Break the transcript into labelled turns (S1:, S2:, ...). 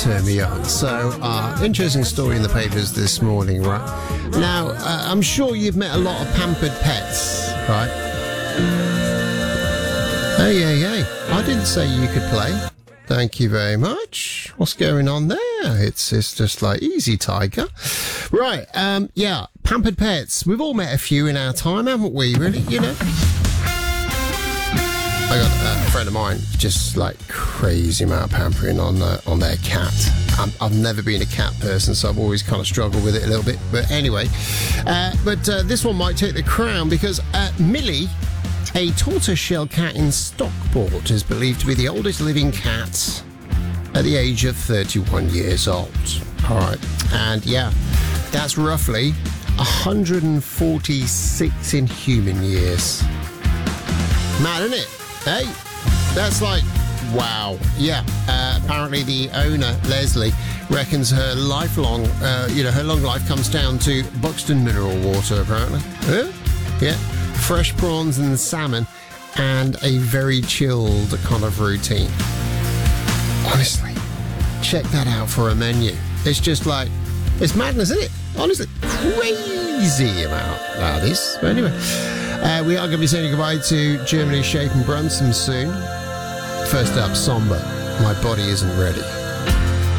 S1: turn me on. So, interesting story in the papers this morning, right? Now, I'm sure you've met a lot of pampered pets, right? Hey, I didn't say you could play. Thank you very much. What's going on there? It's just like easy, Tiger. Right, yeah, pampered pets. We've all met a few in our time, haven't we, really, you know? I got a friend of mine, just like crazy amount of pampering on their cat. I've never been a cat person, so I've always kind of struggled with it a little bit. But anyway, this one might take the crown because Millie, a tortoiseshell cat in Stockport, is believed to be the oldest living cat at the age of 31 years old. All right, and yeah, that's roughly 146 in human years. Mad, isn't it? Hey, that's like, wow. Yeah, apparently the owner, Leslie, reckons her lifelong, her long life comes down to Buxton mineral water, apparently. Yeah, fresh prawns and salmon, and a very chilled kind of routine. Honestly, check that out for a menu. It's just like, it's madness, isn't it? Honestly, crazy amount that is. But anyway, we are going to be saying goodbye to Germany's Shape and Brunson soon. First up, Somber, My Body Isn't Ready.